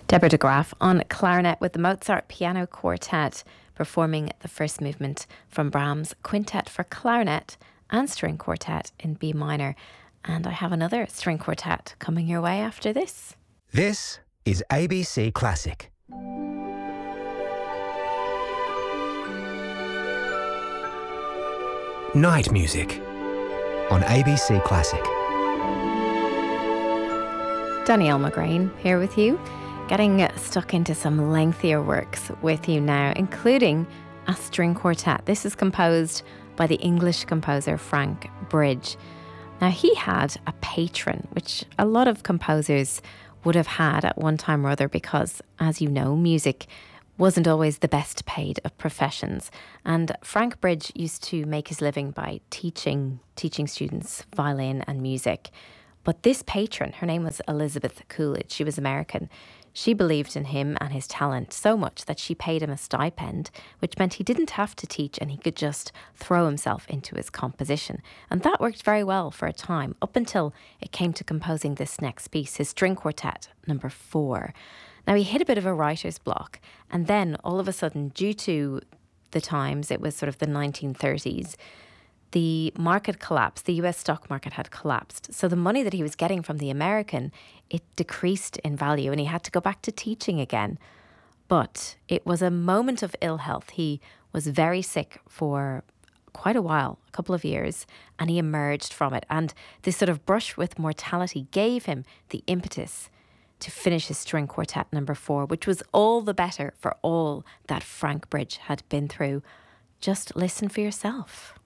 Deborah de Graaf on clarinet with the Mozart Piano Quartet, performing the first movement from Brahms' Quintet for Clarinet and String Quartet in B minor. And I have another string quartet coming your way after this. This is ABC Classic. Night Music on ABC Classic. Danielle McGrain here with you, getting stuck into some lengthier works with you now, including a string quartet. This is composed by the English composer Frank Bridge. Now, he had a patron, which a lot of composers would have had at one time or other, because, as you know, music wasn't always the best paid of professions. And Frank Bridge used to make his living by teaching students violin and music. But this patron, her name was Elizabeth Coolidge, she was American. She believed in him and his talent so much that she paid him a stipend, which meant he didn't have to teach and he could just throw himself into his composition. And that worked very well for a time, up until it came to composing this next piece, his string quartet, number 4. Now, he hit a bit of a writer's block, and then all of a sudden, due to the times, it was sort of the 1930s, the market collapsed. The US stock market had collapsed. So the money that he was getting from the American, it decreased in value, and he had to go back to teaching again. But it was a moment of ill health. He was very sick for quite a while, a couple of years, and he emerged from it. And this sort of brush with mortality gave him the impetus to finish his string quartet number 4, which was all the better for all that Frank Bridge had been through. Just listen for yourself.